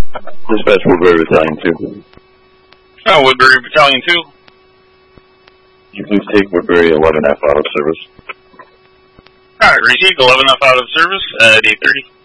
Dispatch Woodbury Battalion 2. Oh, Woodbury Battalion 2. Could you please take Woodbury 11F out of service? Alright, received 11F out of service at 8:30.